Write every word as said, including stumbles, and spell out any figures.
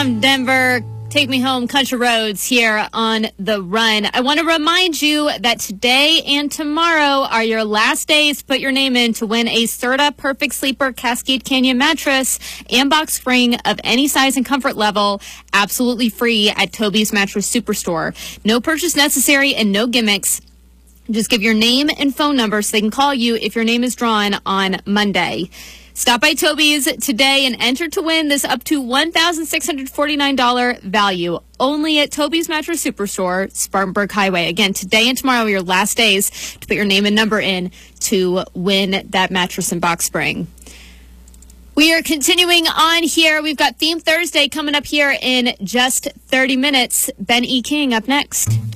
from Denver. Take me home, country roads here on The Run. I want to remind you that today and tomorrow are your last days to put your name in to win a Serta Perfect Sleeper Cascade Canyon mattress and box spring of any size and comfort level, absolutely free at Toby's Mattress Superstore. No purchase necessary and no gimmicks. Just give your name and phone number so they can call you if your name is drawn on Monday. Stop by Toby's today and enter to win this up to one thousand six hundred forty-nine dollars value only at Toby's Mattress Superstore, Spartanburg Highway. Again, today and tomorrow are your last days to put your name and number in to win that mattress and box spring. We are continuing on here. We've got Theme Thursday coming up here in just thirty minutes. Ben E. King up next.